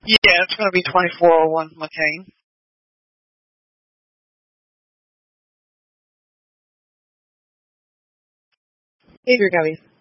Yeah, it's going to be 2401 McCain. Hey, Gabby.